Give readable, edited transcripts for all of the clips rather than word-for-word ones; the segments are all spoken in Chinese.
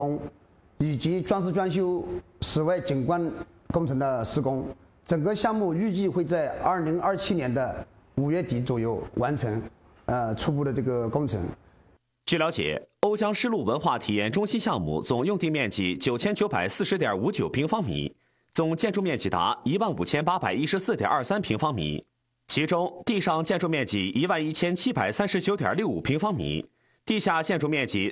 以及装饰装修室外景观工程的施工。整个项目预计会在2027年的5月底左右完成，初步的这个工程。 据了解，瓯江丝路文化体验中心项目总用地面积9940.59平方米，总建筑面积达15814.23平方米，其中地上建筑面积11739.65平方米，地下建筑面积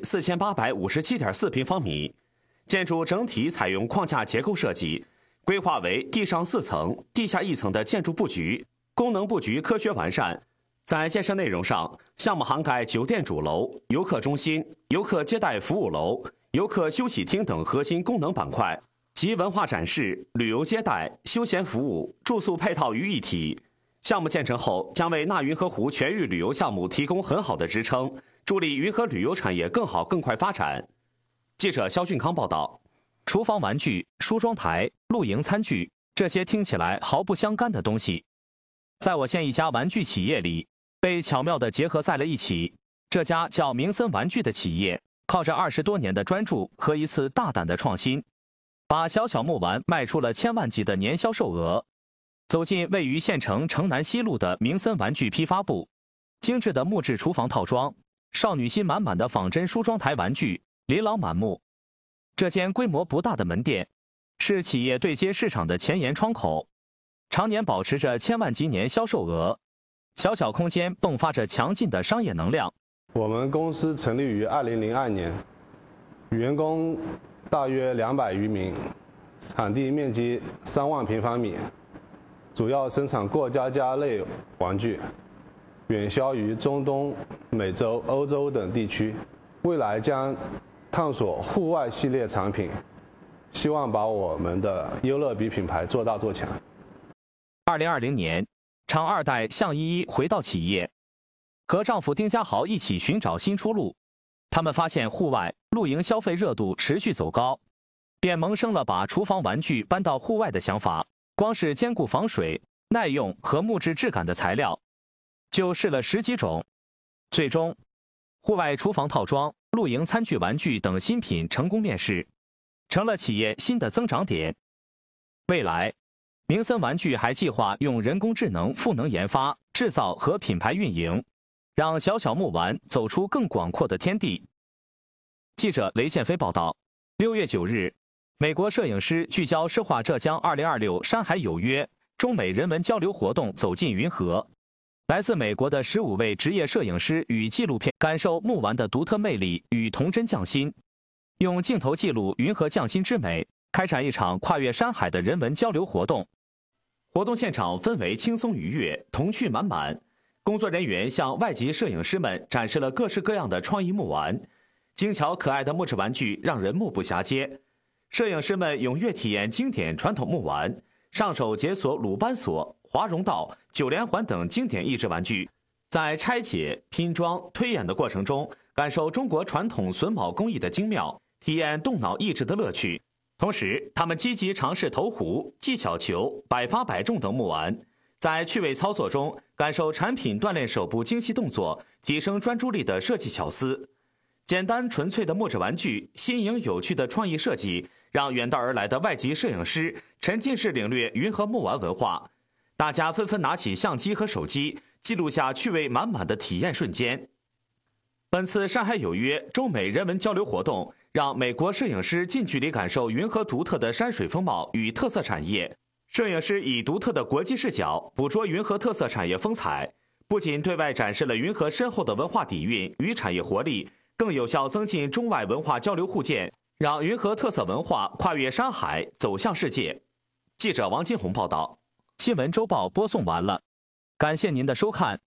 4857.4平方米。建筑整体采用框架结构设计，规划为地上4层、地下1层的建筑布局，功能布局科学完善。在建设内容上，项目涵盖酒店主楼、游客中心、游客接待服务楼、游客休息厅等核心功能板块，集文化展示、旅游接待、休闲服务、住宿配套于一体。项目建成后，将为纳云河湖全域旅游项目提供很好的支撑，助力云河旅游产业更好更快发展。记者肖俊康报道。 厨房玩具、梳妆台、露营餐具，这些听起来毫不相干的东西，在我县一家玩具企业里被巧妙地结合在了一起。这家叫明森玩具的企业，靠着20多年的专注和一次大胆的创新，把小小木玩卖出了千万级的年销售额。走进位于县城城南西路的明森玩具批发部，精致的木质厨房套装，少女心满满的仿真梳妆台玩具琳琅满目。这间规模不大的门店，是企业对接市场的前沿窗口，常年保持着千万级年销售额。小小空间迸发着强劲的商业能量。 我们公司成立于2002年，员工大约200余名，场地面积3万平方米，主要生产过家家类玩具，远销于中东、美洲、欧洲等地区。未来将探索户外系列产品，希望把我们的优乐比品牌做大做强。 2020年，厂2代向依依回到企业，和丈夫丁家豪一起寻找新出路。他们发现户外露营消费热度持续走高，便萌生了把厨房玩具搬到户外的想法。光是兼顾防水、耐用和木质质感的材料，就试了10几种。最终，户外厨房套装、露营餐具玩具等新品成功面世，成了企业新的增长点。未来，明森玩具还计划用人工智能赋能研发、制造和品牌运营，让小小木玩走出更广阔的天地。记者雷宪飞报道。6月9日，美国摄影师聚焦诗画浙江2026山海有约中美人文交流活动走进云河。来自美国的15位职业摄影师与纪录片感受木玩的独特魅力与童真匠心，用镜头记录云河匠心之美，开展一场跨越山海的人文交流活动。 活动现场氛围轻松愉悦，童趣满满。工作人员向外籍摄影师们展示了各式各样的创意木玩，精巧可爱的木质玩具让人目不暇接。摄影师们踊跃体验经典传统木玩，上手解锁鲁班锁、华容道、9连环等经典益智玩具，在拆解、拼装、推演的过程中，感受中国传统榫卯工艺的精妙，体验动脑益智的乐趣。同时，他们积极尝试投壶、技巧球、百发百中等木玩，在趣味操作中感受产品锻炼手部精细动作、提升专注力的设计巧思。简单纯粹的木质玩具，新颖有趣的创意设计，让远道而来的外籍摄影师沉浸式领略云河木玩文化。大家纷纷拿起相机和手机，记录下趣味满满的体验瞬间。本次山海有约中美人文交流活动，让美国摄影师近距离感受云河独特的山水风貌与特色产业。摄影师以独特的国际视角捕捉云河特色产业风采，不仅对外展示了云河深厚的文化底蕴与产业活力，更有效增进中外文化交流互鉴，让云河特色文化跨越山海走向世界。记者王金红报道。 新闻周报播送完了，感谢您的收看。